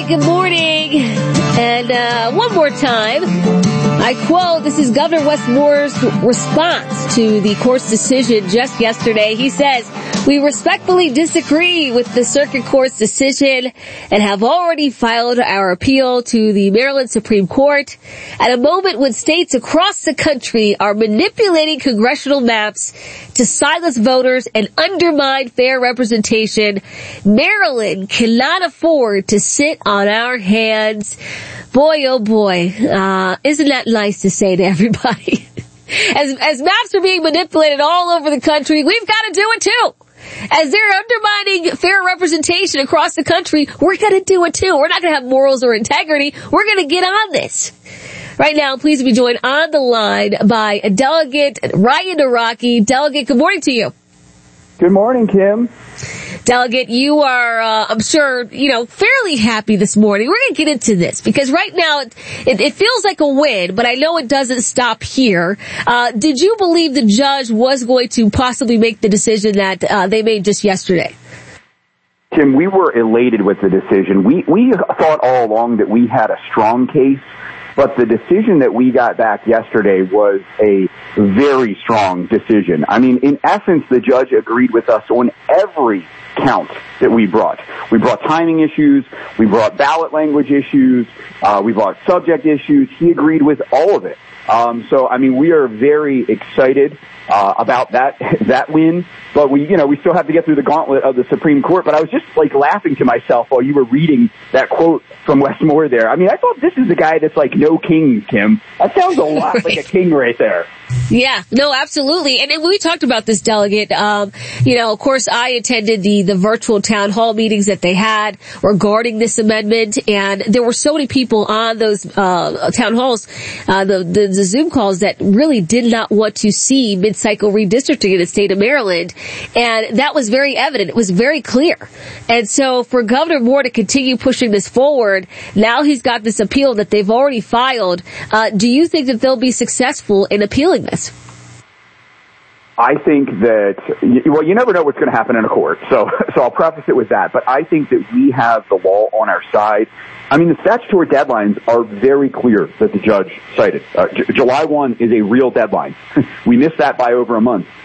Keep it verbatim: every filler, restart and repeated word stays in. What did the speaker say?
right, good morning. And uh, one more time, I quote, this is Governor Wes Moore's response to the court's decision just yesterday. He says, we respectfully disagree with the circuit court's decision and have already filed our appeal to the Maryland Supreme Court. At a moment when states across the country are manipulating congressional maps to silence voters and undermine fair representation, Maryland cannot afford to sit on our hands. Boy, oh boy, uh, isn't that nice to say to everybody? As, as maps are being manipulated all over the country, we've got to do it too. As they're undermining fair representation across the country, we're going to do it too. We're not going to have morals or integrity. We're going to get on this. Right now, please be joined on the line by Delegate Ryan Araki. Delegate, good morning to you. Good morning, Kim. Delegate, you are, uh, I'm sure, you know, fairly happy this morning. We're going to get into this because right now it, it, it feels like a win, but I know it doesn't stop here. Uh, did you believe the judge was going to possibly make the decision that uh, they made just yesterday? Kim, we were elated with the decision. We, we thought all along that we had a strong case, but the decision that we got back yesterday was a very strong decision. I mean, in essence, the judge agreed with us on every count that we brought. We brought timing issues, we brought ballot language issues, uh, we brought subject issues. He agreed with all of it. Um, so, I mean, we are very excited uh, about that that win. But we, you know, we still have to get through the gauntlet of the Supreme Court. But I was just like laughing to myself while you were reading that quote from Wes Moore there. I mean, I thought this is the guy that's like no kings, Kim. That sounds a lot right. like a king right there. Yeah, no, absolutely. And, and we talked about this, Delegate. Um, you know, of course, I attended the, the virtual town hall meetings that they had regarding this amendment. And there were so many people on those uh, town halls, uh, the, the, the Zoom calls that really did not want to see mid-cycle redistricting in the state of Maryland. And that was very evident. It was very clear. And so for Governor Moore to continue pushing this forward, now he's got this appeal that they've already filed. Uh, do you think that they'll be successful in appealing this? I think that, well, you never know what's going to happen in a court, so so I'll preface it with that. But I think that we have the law on our side. I mean, the statutory deadlines are very clear that the judge cited. Uh, J- July first is a real deadline. We missed that by over a month.